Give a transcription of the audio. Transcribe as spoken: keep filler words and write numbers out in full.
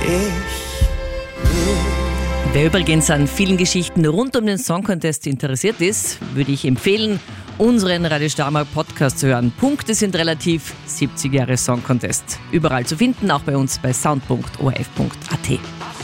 Wer übrigens an vielen Geschichten rund um den Song Contest interessiert ist, würde ich empfehlen, unseren Radio Steiermark Podcast zu hören. Punkte sind relativ, siebzig Jahre Song Contest. Überall zu finden, auch bei uns bei sound punkt o r f punkt a t.